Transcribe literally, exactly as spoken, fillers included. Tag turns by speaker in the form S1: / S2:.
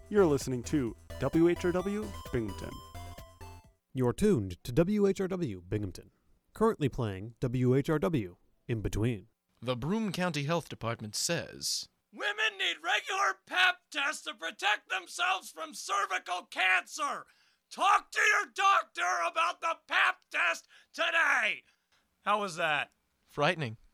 S1: You're listening to W H R W Binghamton.
S2: You're tuned to W H R W Binghamton. Currently playing W H R W In Between.
S3: The Broome County Health Department says,
S4: women need regular pap tests to protect themselves from cervical cancer. Talk to your doctor about the pap test today. How was that?
S3: frightening.